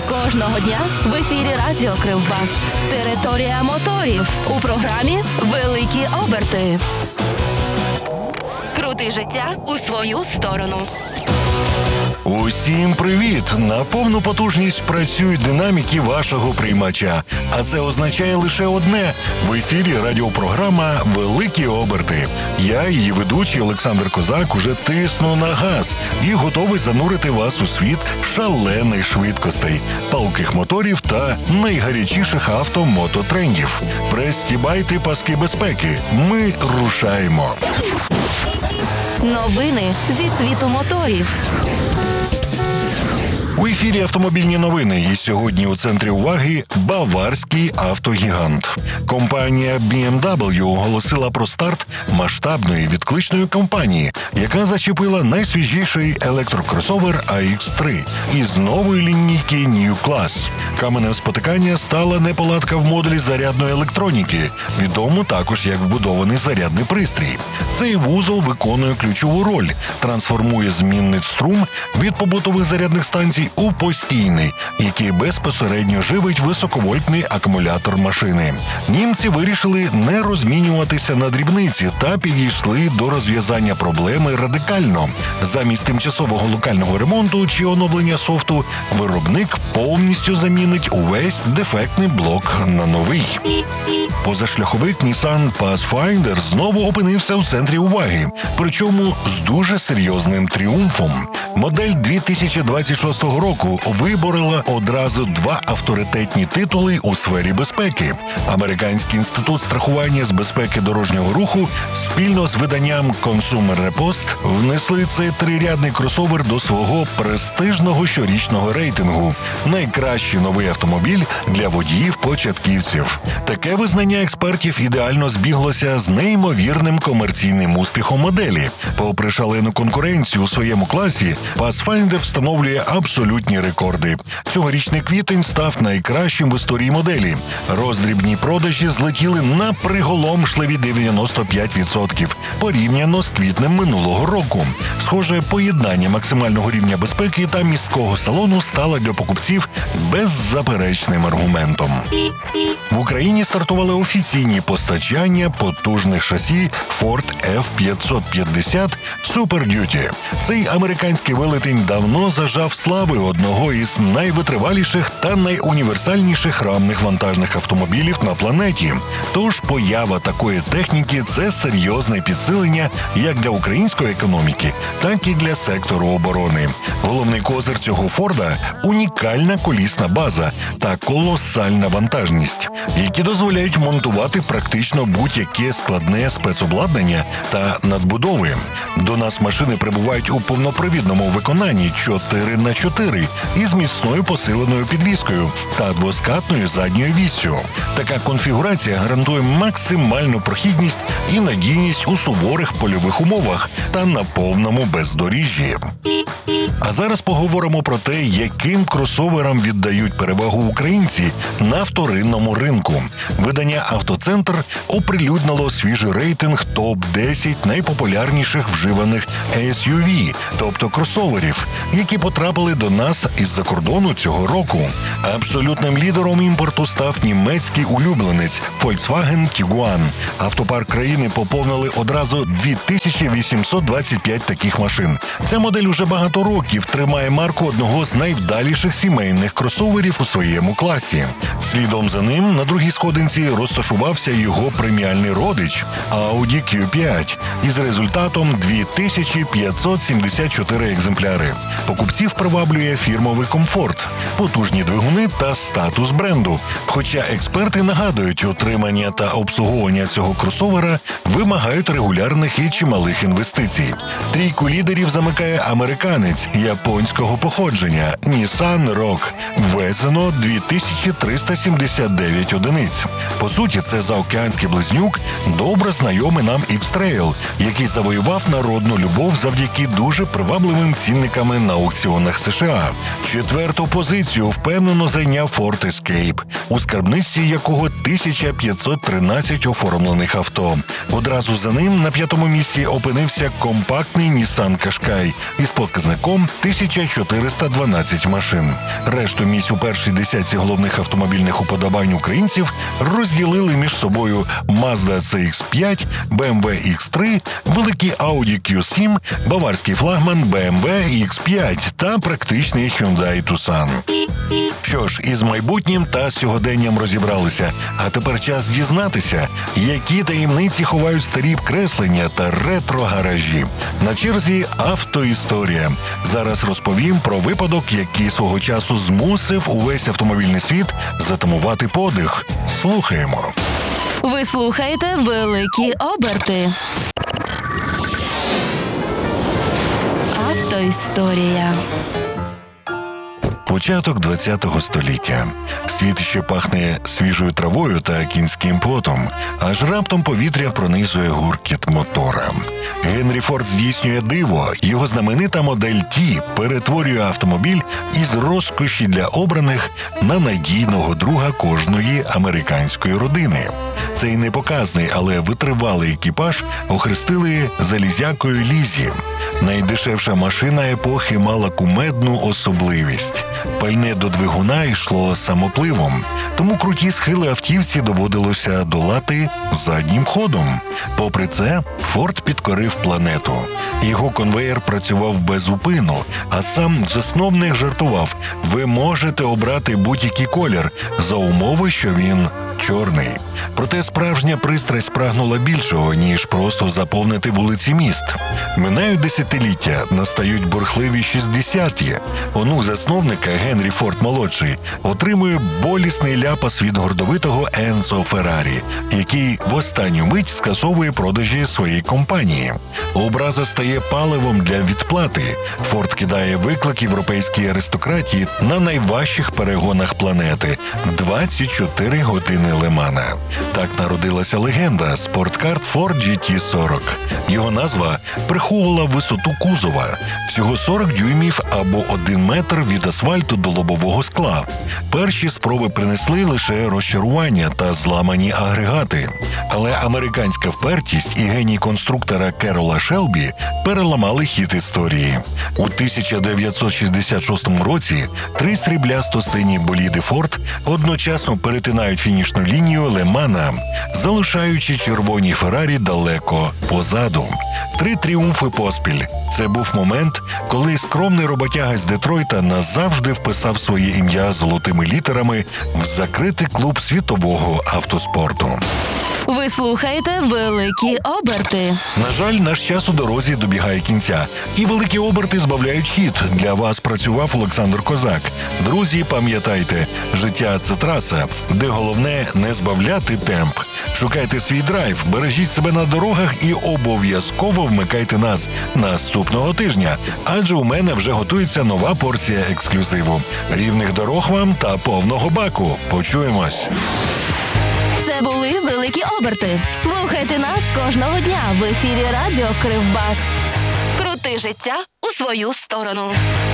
Кожного дня в ефірі Радіо Кривбас. Територія моторів. У програмі «Великі оберти». Крути життя у свою сторону. Усім привіт! На повну потужність працюють динаміки вашого приймача. А це означає лише одне – в ефірі радіопрограма «Великі оберти». Я, її ведучий Олександр Козак, уже тисну на газ і готовий занурити вас у світ шалених швидкостей, палких моторів та найгарячіших авто-мототрендів. Пристібайте паски безпеки. Ми рушаємо. Новини зі світу моторів. У ефірі автомобільні новини, і сьогодні у центрі уваги баварський автогігант. Компанія BMW оголосила про старт масштабної відкличної кампанії, яка зачепила найсвіжіший електрокросовер AX3 із нової лінійки New Class. Каменем спотикання стала неполадка в модулі зарядної електроніки, відому також як вбудований зарядний пристрій. Цей вузол виконує ключову роль, трансформує змінний струм від побутових зарядних станцій у постійний, який безпосередньо живить високовольтний акумулятор машини. Німці вирішили не розмінюватися на дрібниці та підійшли до розв'язання проблеми радикально. Замість тимчасового локального ремонту чи оновлення софту, виробник повністю замінить увесь дефектний блок на новий. Позашляховик Nissan Pathfinder знову опинився у центрі уваги, причому з дуже серйозним тріумфом. Модель 2026 року виборола одразу два авторитетні титули у сфері безпеки. Американський інститут страхування з безпеки дорожнього руху спільно з виданням Consumer Repost внесли цей трирядний кросовер до свого престижного щорічного рейтингу «Найкращий новий автомобіль для водіїв-початківців». Таке визнання експертів ідеально збіглося з неймовірним комерційним успіхом моделі. Попри шалену конкуренцію у своєму класі, Pathfinder встановлює абсолютні рекорди. Цьогорічний квітень став найкращим в історії моделі. Роздрібні продажі злетіли на приголомшливі 95% порівняно з квітнем минулого року. Схоже, поєднання максимального рівня безпеки та місткого салону стало для покупців беззаперечним аргументом. В Україні стартували офіційні постачання потужних шасі Ford F550 Super Duty. Цей американський велетень давно зажав слави одного із найвитриваліших та найуніверсальніших рамних вантажних автомобілів на планеті. Тож поява такої техніки – це серйозне підсилення як для української економіки, так і для сектору оборони. Головний козир цього Форда – унікальна колісна база та колосальна вантажність, які дозволяють монтувати практично будь-яке складне спецобладнання та надбудови. До нас машини прибувають у повнопривідному виконанні 4х4 із міцною посиленою підвіскою та двоскатною задньою віссю. Така конфігурація гарантує максимальну прохідність і надійність у суворих польових умовах та на повному бездоріжжі. А зараз поговоримо про те, яким кросоверам віддають перевагу українці на вторинному ринку. Видання «Автоцентр» оприлюднило свіжий рейтинг топ-10 найпопулярніших вживаних SUV, тобто кросоверів, які потрапили до нас із-за кордону цього року. Абсолютним лідером імпорту став німецький улюбленець Volkswagen Tiguan. Автопарк країни поповнили одразу 2825 таких машин. Ця модель уже багато років тримає марку одного з найвдаліших сімейних кросоверів у своєму класі. Слідом за ним на другій сходинці розташувався його преміальний родич Audi Q5 із результатом 2574 екземпляри. Покупців приваблює фірмовий комфорт, потужні двигуни та статус бренду. Хоча експерти нагадують, отримання та обслуговування цього кросовера вимагають регулярних і чималих інвестицій. Трійку лідерів замикає американець японського походження Nissan Rogue. Ввезено 2379 одиниць. По суті, це заокеанський близнюк, добре знайомий нам X-Trail, який завоював народну любов завдяки дуже привабливим цінниками на аукціонах США. Четверту позицію впевнено зайняв Ford Escape, у скарбниці якого 1513 оформлених авто. Одразу за ним на п'ятому місці опинився компактний Nissan Qashqai із показником загалом 1412 машин. Решту місць у першій десятці головних автомобільних уподобань українців розділили між собою Mazda CX-5, BMW X3, великий Audi Q7, баварський флагман BMW X5 та практичний Hyundai Tucson. Що ж, із майбутнім та сьогоденням розібралися. А тепер час дізнатися, які таємниці ховають старі креслення та ретро-гаражі. На черзі автоісторія. Зараз розповім про випадок, який свого часу змусив увесь автомобільний світ затамувати подих. Слухаємо. Ви слухаєте «Великі оберти». Автоісторія. Початок 20-го століття. Світ ще пахне свіжою травою та кінським потом, аж раптом повітря пронизує гуркіт мотора. Генрі Форд здійснює диво. Його знаменита модель Ті перетворює автомобіль із розкоші для обраних на надійного друга кожної американської родини. Цей непоказний, але витривалий екіпаж охрестили залізякою Лізі. Найдешевша машина епохи мала кумедну особливість. Пальне до двигуна йшло самопливом, тому круті схили автівці доводилося долати заднім ходом. Попри це, Форд підкорив планету. Його конвеєр працював без упину, а сам засновник жартував: ви можете обрати будь-який колір за умови, що він чорний. Проте справжня пристрасть прагнула більшого, ніж просто заповнити вулиці міст. Минають десятиліття, настають бурхливі 60-ті. Онук засновника Генрі Форд-молодший отримує болісний ляпас від гордовитого Енцо Феррарі, який в останню мить скасовує продажі своєї компанії. Образа стає паливом для відплати. Форд кидає виклик європейській аристократії на найважчих перегонах планети – 24 години Лемана. Так народилася легенда – спорткар Ford GT40. Його назва приховувала висоту кузова – всього 40 дюймів або 1 метр від асфальту до лобового скла. Перші спроби принесли лише розчарування та зламані агрегати. Але американська впертість і геній конструктора Керола Шелбі переламали хід історії. У 1966 році 3 сріблясто-сині боліди Ford одночасно перетинають фінішну лінію Лемана, залишаючи червоні Феррарі далеко позаду. 3 тріумфи поспіль. Це був момент, коли скромний роботяга з Детройта назавжди вписав своє ім'я золотими літерами в закритий клуб світового автоспорту. Ви слухаєте «Великі оберти». На жаль, наш час у дорозі добігає кінця. І великі оберти збавляють хід. Для вас працював Олександр Козак. Друзі, пам'ятайте, життя – це траса, де головне не збавляти темп. Шукайте свій драйв, бережіть себе на дорогах і обов'язково вмикайте нас наступного тижня. Адже у мене вже готується нова порція ексклюзиву. Рівних дорог вам та повного баку. Почуємось. Це були «Великі оберти». Слухайте нас кожного дня в ефірі радіо Кривбас. Крути життя у свою сторону.